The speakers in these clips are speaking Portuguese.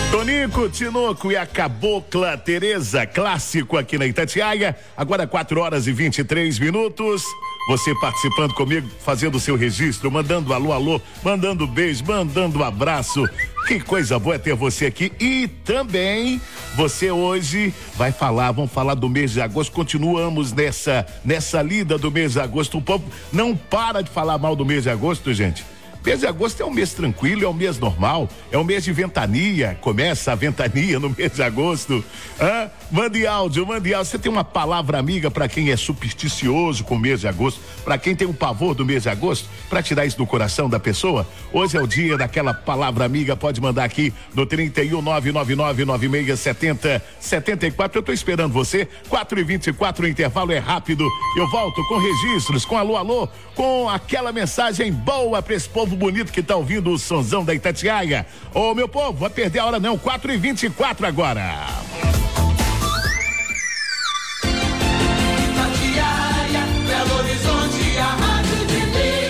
Tonico, Tinoco e a Cabocla Tereza, clássico aqui na Itatiaia, agora 4h23. Você participando comigo, fazendo o seu registro, mandando alô, mandando beijo, mandando abraço. Que coisa boa é ter você aqui. E também você hoje vai falar, vamos falar do mês de agosto. Continuamos nessa lida do mês de agosto. O povo não para de falar mal do mês de agosto, gente. Mês de agosto é um mês tranquilo, é um mês normal, é um mês de ventania, começa a ventania no mês de agosto. Mande áudio. Você tem uma palavra amiga para quem é supersticioso com o mês de agosto, para quem tem um pavor do mês de agosto, para tirar isso do coração da pessoa? Hoje é o dia daquela palavra amiga, pode mandar aqui no 31999967074. Eu tô esperando você, 4h24, o intervalo é rápido. Eu volto com registros, com alô, com aquela mensagem boa para esse povo bonito que tá ouvindo o sonzão da Itatiaia. Ô, meu povo, vai perder a hora não, 4h24 agora. Itatiaia, Belo Horizonte, a rádio de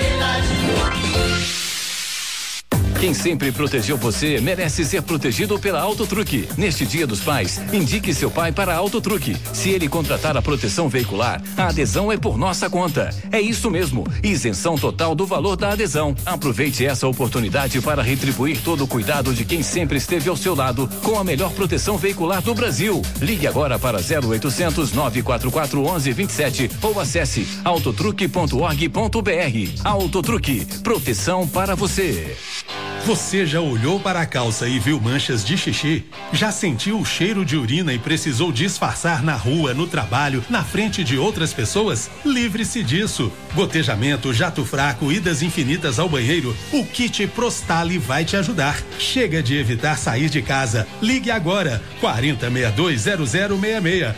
Quem sempre protegeu você merece ser protegido pela Autotruque. Neste Dia dos Pais, indique seu pai para a Autotruque. Se ele contratar a proteção veicular, a adesão é por nossa conta. É isso mesmo, isenção total do valor da adesão. Aproveite essa oportunidade para retribuir todo o cuidado de quem sempre esteve ao seu lado com a melhor proteção veicular do Brasil. Ligue agora para 0800 944 1127 ou acesse autotruque.org.br. Autotruque, proteção para você. Você já olhou para a calça e viu manchas de xixi? Já sentiu o cheiro de urina e precisou disfarçar na rua, no trabalho, na frente de outras pessoas? Livre-se disso. Gotejamento, jato fraco, idas infinitas ao banheiro, o kit Prostali vai te ajudar. Chega de evitar sair de casa. Ligue agora, 40620066,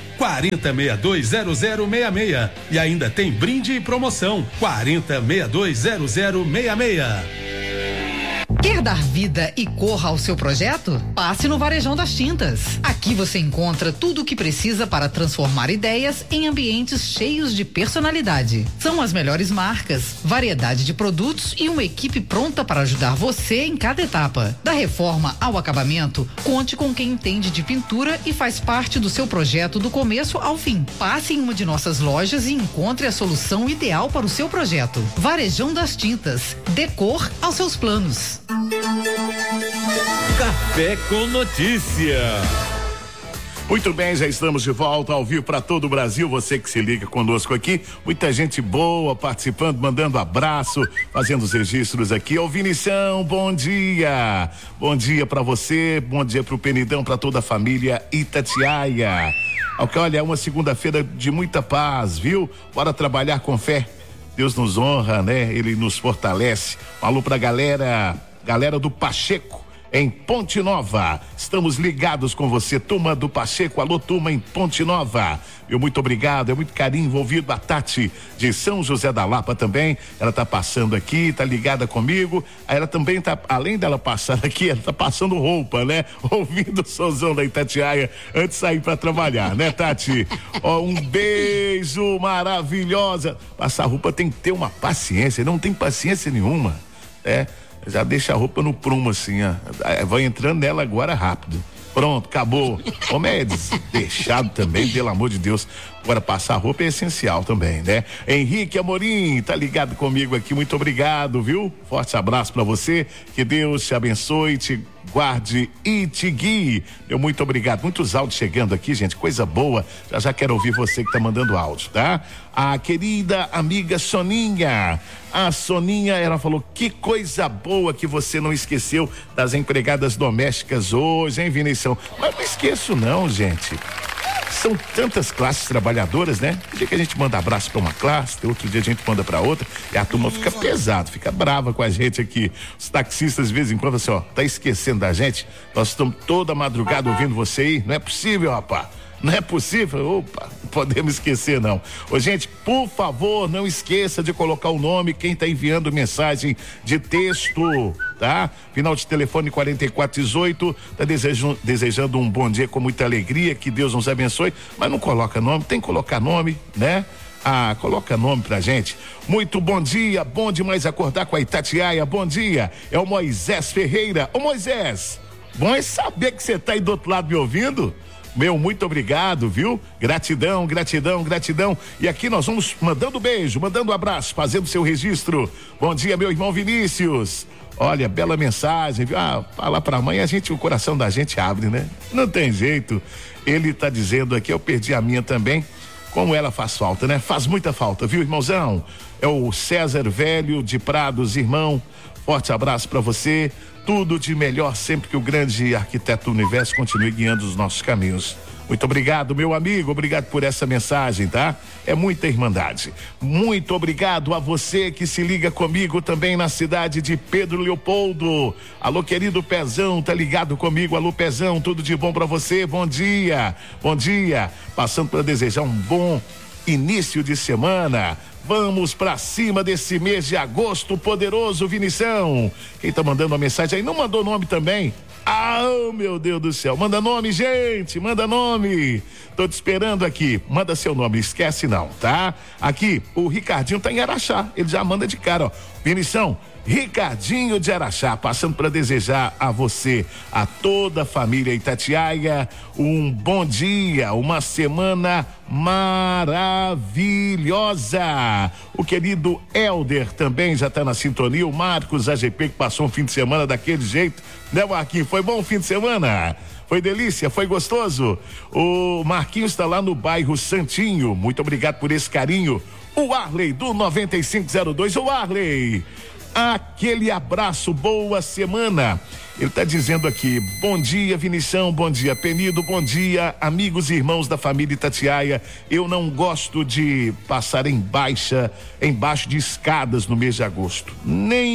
40620066. E ainda tem brinde e promoção, 40620066. Quer dar vida e cor ao seu projeto? Passe no Varejão das Tintas. Aqui você encontra tudo o que precisa para transformar ideias em ambientes cheios de personalidade. São as melhores marcas, variedade de produtos e uma equipe pronta para ajudar você em cada etapa. Da reforma ao acabamento, conte com quem entende de pintura e faz parte do seu projeto do começo ao fim. Passe em uma de nossas lojas e encontre a solução ideal para o seu projeto. Varejão das Tintas. Dê cor aos seus planos. Café com Notícia. Muito bem, já estamos de volta ao vivo para todo o Brasil. Você que se liga conosco aqui, muita gente boa participando, mandando abraço, fazendo os registros aqui. Ô Vinição, bom dia. Bom dia para você, bom dia pro Penidão, para toda a família Itatiaia. Olha, é uma segunda-feira de muita paz, viu? Bora trabalhar com fé. Deus nos honra, né? Ele nos fortalece. Um alô pra galera do Pacheco, em Ponte Nova. Estamos ligados com você, turma do Pacheco. Alô, turma em Ponte Nova. Muito obrigado, é muito carinho envolvido. A Tati de São José da Lapa também, ela tá passando aqui, tá ligada comigo. Ela também tá, além dela passar aqui, ela tá passando roupa, né? Ouvindo o sonzão da Itatiaia antes de sair pra trabalhar, né, Tati? Um beijo, maravilhosa. Passar roupa tem que ter uma paciência, não tem paciência nenhuma, né? Já deixa a roupa no prumo assim, ó. Vai entrando nela agora rápido. Pronto, acabou. Homem é deixado também, pelo amor de Deus. Agora passar roupa é essencial também, né? Henrique Amorim, tá ligado comigo aqui, muito obrigado, viu? Forte abraço pra você, que Deus te abençoe, te guarde e te guie. Muito obrigado, muitos áudios chegando aqui, gente, coisa boa. Já quero ouvir você que tá mandando áudio, tá? A querida amiga Soninha, a Soninha, ela falou, que coisa boa que você não esqueceu das empregadas domésticas hoje, hein, Vinição? Mas não esqueço não, gente. São tantas classes trabalhadoras, né? Um dia que a gente manda abraço pra uma classe, outro dia a gente manda pra outra, e a turma fica pesado, fica brava com a gente aqui. Os taxistas, de vez em quando, assim, ó, tá esquecendo da gente? Nós estamos toda madrugada ouvindo você aí. Não é possível, rapaz. Não é possível? Opa, não podemos esquecer não. Ô, gente, por favor, não esqueça de colocar o nome, quem tá enviando mensagem de texto, tá? Final de telefone 4418, tá desejando um bom dia com muita alegria, que Deus nos abençoe, mas não coloca nome, tem que colocar nome, né? Coloca nome pra gente. Muito bom dia, bom demais acordar com a Itatiaia, bom dia. É o Moisés Ferreira. Ô Moisés, Bom é saber que você tá aí do outro lado me ouvindo. Meu, muito obrigado, viu? Gratidão, gratidão, gratidão. E aqui nós vamos mandando beijo, mandando abraço, fazendo seu registro. Bom dia, meu irmão Vinícius. Olha, bela mensagem, viu? Falar pra mãe, o coração da gente abre, né? Não tem jeito. Ele tá dizendo aqui, eu perdi a minha também. Como ela faz falta, né? Faz muita falta, viu, irmãozão? É o César Velho de Prados, irmão. Forte abraço pra você. Tudo de melhor sempre que o grande arquiteto do universo continue guiando os nossos caminhos. Muito obrigado, meu amigo, obrigado por essa mensagem, tá? É muita irmandade. Muito obrigado a você que se liga comigo também na cidade de Pedro Leopoldo. Alô, querido Pezão, tá ligado comigo? Alô, Pezão, tudo de bom pra você? Bom dia, bom dia. Passando para desejar um bom início de semana. Vamos pra cima desse mês de agosto poderoso, Vinição. Quem tá mandando uma mensagem aí, não mandou nome também? Meu Deus do céu, manda nome, gente, manda nome. Tô te esperando aqui, manda seu nome, esquece não, tá? Aqui, o Ricardinho tá em Araxá, ele já manda de cara, ó. Vinição, Ricardinho de Araxá, passando para desejar a você, a toda a família Itatiaia, um bom dia, uma semana maravilhosa. O querido Helder também já tá na sintonia, o Marcos AGP que passou um fim de semana daquele jeito, né, Marquinhos? Foi bom o fim de semana? Foi delícia, foi gostoso. O Marquinhos está lá no bairro Santinho, muito obrigado por esse carinho. O Arley do 9502, o Arley. Aquele abraço, boa semana. Ele está dizendo aqui, bom dia Vinição, bom dia Penido, bom dia amigos e irmãos da família Itatiaia. Eu não gosto de passar embaixo de escadas no mês de agosto. Nem.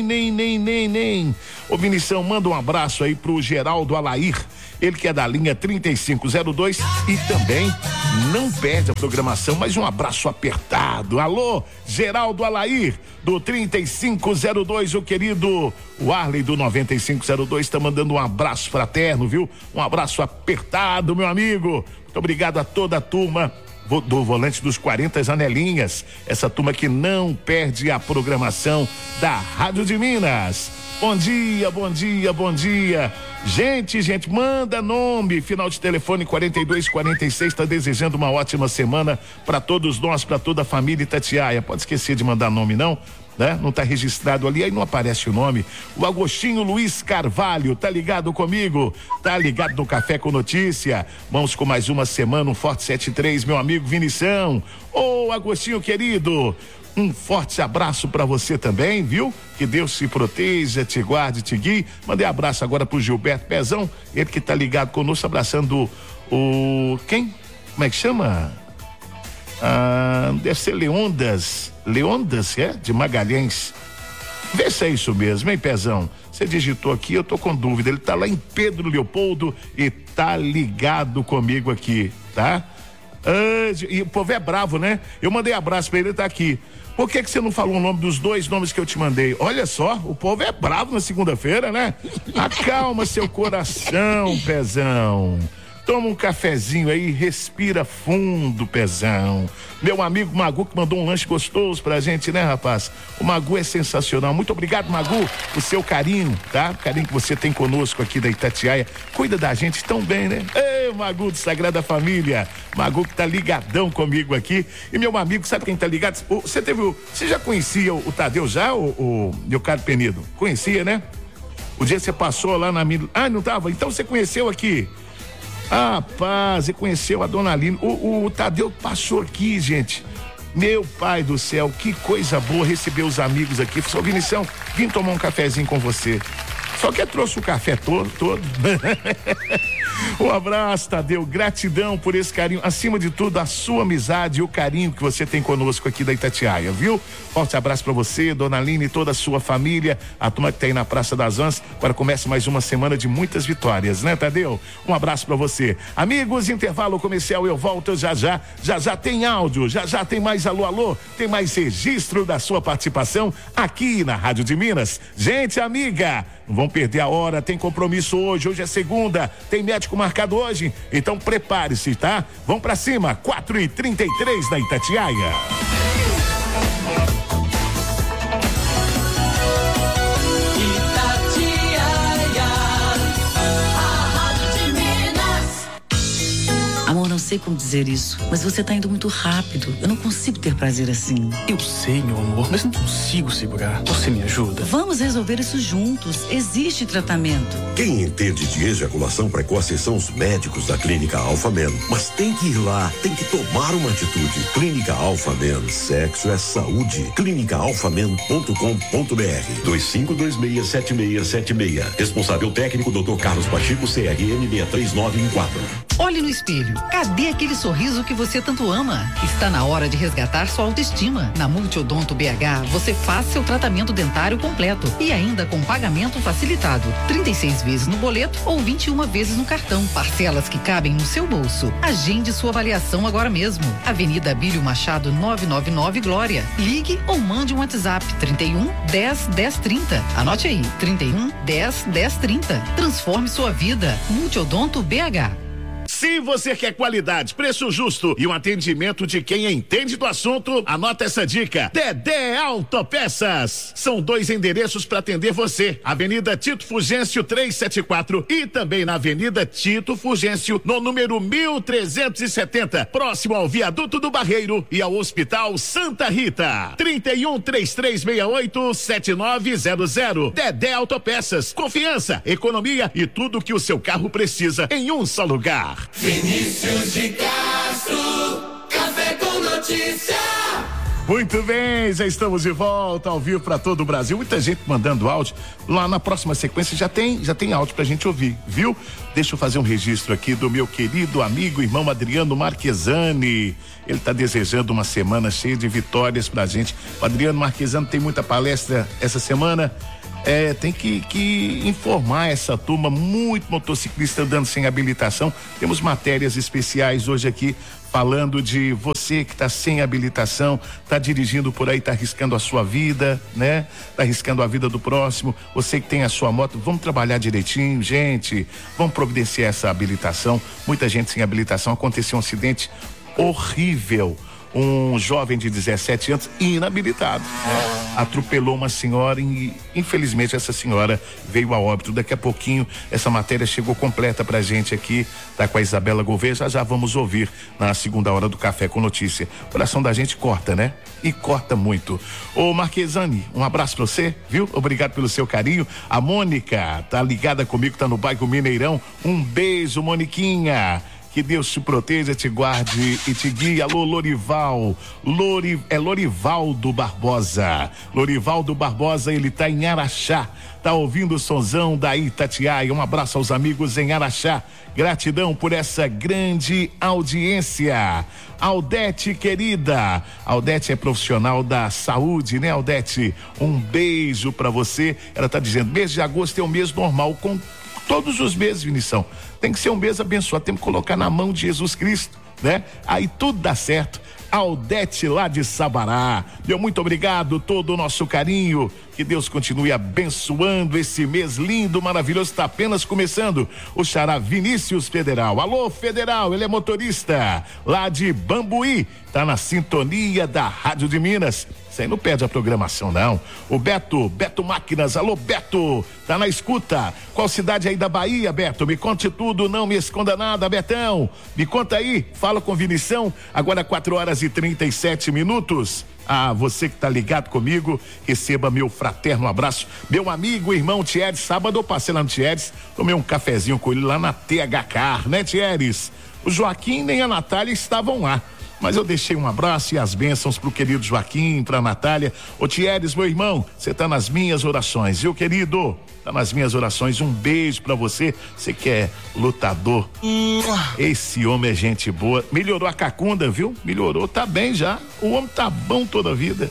Ô Vinição, manda um abraço aí pro Geraldo Alair, ele que é da linha 3502 e também não perde a programação, mas um abraço apertado. Alô, Geraldo Alair do 3502, o querido Arley do 9502 tá mandando um abraço fraterno, viu? Um abraço apertado, meu amigo. Muito obrigado a toda a turma do Volante dos 40 Janelinhas, essa turma que não perde a programação da Rádio de Minas. Bom dia, bom dia, bom dia. Gente, manda nome, final de telefone 4246, tá desejando uma ótima semana para todos nós, para toda a família Itatiaia. Pode esquecer de mandar nome não, né? Não tá registrado ali, aí não aparece o nome. O Agostinho Luiz Carvalho, tá ligado comigo? Tá ligado no Café com Notícia. Vamos com mais uma semana, um forte 73, meu amigo Vinição. Ô, Agostinho querido, um forte abraço pra você também, viu? Que Deus te proteja, te guarde, te guie. Mandei abraço agora pro Gilberto Pezão, ele que tá ligado conosco, abraçando quem? Como é que chama? Deve ser Leondas, de Magalhães. Vê se é isso mesmo, hein, Pezão? Você digitou aqui, eu tô com dúvida. Ele tá lá em Pedro Leopoldo e tá ligado comigo aqui, tá? E o povo é bravo, né? Eu mandei abraço pra ele, ele tá aqui. Por que você não falou o nome dos dois nomes que eu te mandei? Olha só, o povo é bravo na segunda-feira, né? Acalma seu coração, Pezão. Toma um cafezinho aí, respira fundo, Pezão. Meu amigo Magu que mandou um lanche gostoso pra gente, né, rapaz? O Magu é sensacional. Muito obrigado, Magu, o seu carinho, tá? O carinho que você tem conosco aqui da Itatiaia. Cuida da gente tão bem, né? Ei, Magu do Sagrada Família. Magu que tá ligadão comigo aqui. E meu amigo, sabe quem tá ligado? Você já conhecia o Tadeu já, o meu caro Penido? Conhecia, né? O dia você passou lá na... não tava? Então você conheceu aqui. Rapaz, você conheceu a dona Aline. O Tadeu passou aqui, gente. Meu pai do céu, que coisa boa receber os amigos aqui. Só Vinição, vim tomar um cafezinho com você. Só que trouxe o café todo. Um abraço, Tadeu, gratidão por esse carinho, acima de tudo a sua amizade e o carinho que você tem conosco aqui da Itatiaia, viu? Forte abraço pra você, dona Aline e toda a sua família, a turma que tá aí na Praça das Anjas. Agora começa mais uma semana de muitas vitórias, né, Tadeu? Um abraço pra você. Amigos, intervalo comercial, eu volto já tem áudio, já tem mais alô, tem mais registro da sua participação aqui na Rádio de Minas. Gente amiga, não vão perder a hora, tem compromisso hoje é segunda, tem médico marcado hoje, então prepare-se, tá? Vamos pra cima, 4h33 na Itatiaia. Itatiaia, sei como dizer isso, mas você tá indo muito rápido. Eu não consigo ter prazer assim. Eu sei, meu amor, mas não consigo segurar. Você me ajuda? Vamos resolver isso juntos. Existe tratamento. Quem entende de ejaculação precoce são os médicos da Clínica Alpha Men. Mas tem que ir lá, tem que tomar uma atitude. Clínica Alpha Men, sexo é saúde. clinicaalphamen.com.br 25267676. Responsável técnico Dr. Carlos Pacheco, CRM 63914. Olhe no espelho. Cadê aquele sorriso que você tanto ama? Está na hora de resgatar sua autoestima. Na Multiodonto BH, você faz seu tratamento dentário completo e ainda com pagamento facilitado. 36 vezes no boleto ou 21 vezes no cartão. Parcelas que cabem no seu bolso. Agende sua avaliação agora mesmo. Avenida Abílio Machado 999 Glória. Ligue ou mande um WhatsApp 31 10 10 30. Anote aí, 31 10 10 30. Transforme sua vida. Multiodonto BH. Se você quer qualidade, preço justo e um atendimento de quem entende do assunto, anota essa dica. Dedé Autopeças. São 2 endereços para atender você. Avenida Tito Fugêncio 374 e também na Avenida Tito Fugêncio, no número 1370, próximo ao Viaduto do Barreiro e ao Hospital Santa Rita. 31 3368 7900. Dedé Autopeças. Confiança, economia e tudo que o seu carro precisa em um só lugar. Vinícius de Castro, Café com Notícia. Muito bem, já estamos de volta ao vivo para todo o Brasil. Muita gente mandando áudio. Lá na próxima sequência já tem áudio pra gente ouvir, viu? Deixa eu fazer um registro aqui do meu querido amigo, irmão Adriano Marquesani. Ele tá desejando uma semana cheia de vitórias pra gente. O Adriano Marquesani tem muita palestra essa semana. Tem que informar essa turma, muito motociclista andando sem habilitação. Temos matérias especiais hoje aqui falando de você que está sem habilitação, está dirigindo por aí, está arriscando a sua vida, né? Está arriscando a vida do próximo. Você que tem a sua moto, vamos trabalhar direitinho, gente. Vamos providenciar essa habilitação. Muita gente sem habilitação. Aconteceu um acidente horrível. Um jovem de 17 anos inabilitado atropelou uma senhora e infelizmente essa senhora veio a óbito. Daqui a pouquinho essa matéria chegou completa pra gente aqui, tá com a Isabela Gouveia, já vamos ouvir na segunda hora do Café com Notícia. O coração da gente corta, né? E corta muito. Ô Marquesani, um abraço pra você, viu? Obrigado pelo seu carinho. A Mônica tá ligada comigo, tá no bairro Mineirão. Um beijo, Moniquinha. Que Deus te proteja, te guarde e te guie. Alô, Lorival. Lorivaldo Barbosa. Lorivaldo Barbosa, ele tá em Araxá. Tá ouvindo o sonzão da Itatiaia. Um abraço aos amigos em Araxá. Gratidão por essa grande audiência. Aldete, querida. Aldete é profissional da saúde, né, Aldete? Um beijo pra você. Ela tá dizendo, mês de agosto é um mês normal, com todos os meses, Vinição. Tem que ser um mês abençoado, temos que colocar na mão de Jesus Cristo, né? Aí tudo dá certo. Aldete lá de Sabará, meu muito obrigado, todo o nosso carinho, que Deus continue abençoando esse mês lindo, maravilhoso, está apenas começando. O xará Vinícius Federal, alô Federal, ele é motorista lá de Bambuí, tá na sintonia da Rádio de Minas. Isso aí não perde a programação, não. O Beto Máquinas, alô Beto, tá na escuta. Qual cidade aí da Bahia, Beto? Me conte tudo, não me esconda nada, Betão. Me conta aí, fala com Vinição, agora 4h37. Ah, você que tá ligado comigo, receba meu fraterno abraço. Meu amigo, irmão Thieres, sábado eu passei lá no Thieres, tomei um cafezinho com ele lá na THK, né, Thieres? O Joaquim nem a Natália estavam lá. Mas eu deixei um abraço e as bênçãos pro querido Joaquim, pra Natália. Ô Thieres, meu irmão, você tá nas minhas orações, viu, querido? Tá nas minhas orações, um beijo pra você. Você que é lutador. Esse homem é gente boa. Melhorou a cacunda, viu? Melhorou, tá bem já. O homem tá bom toda a vida.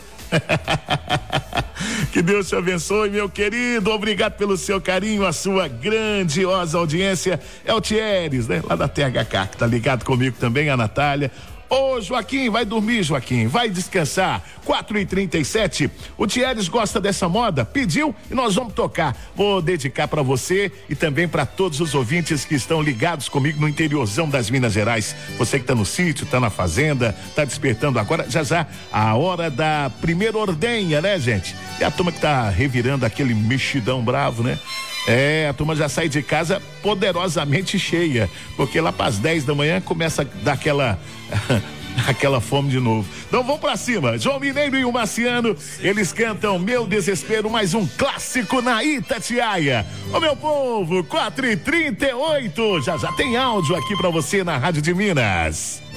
Que Deus te abençoe, meu querido. Obrigado pelo seu carinho, a sua grandiosa audiência. É o Thieres, né? Lá da THK, que tá ligado comigo também, a Natália. Ô Joaquim, vai dormir, Joaquim, vai descansar. 4h37. O Thieres gosta dessa moda, pediu e nós vamos tocar. Vou dedicar pra você e também pra todos os ouvintes que estão ligados comigo no interiorzão das Minas Gerais. Você que tá no sítio, tá na fazenda, tá despertando agora, já a hora da primeira ordenha, né, gente? E a turma que tá revirando aquele mexidão bravo, né? A turma já sai de casa poderosamente cheia, porque lá para as 10 da manhã começa a dar aquela fome de novo. Então vamos pra cima. João Mineiro e o Marciano, eles cantam Meu Desespero, mais um clássico na Itatiaia. Ô meu povo, 4h38, já tem áudio aqui pra você na Rádio de Minas.